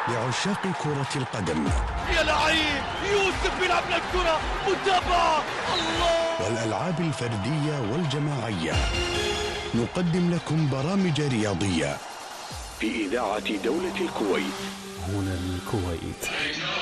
لعشاق كرة القدم. يا لعيب يوسف بيلعب للكرة، متابعة الله. والألعاب الفردية والجماعية. نقدم لكم برامج رياضية في إذاعة دولة الكويت. هنا الكويت.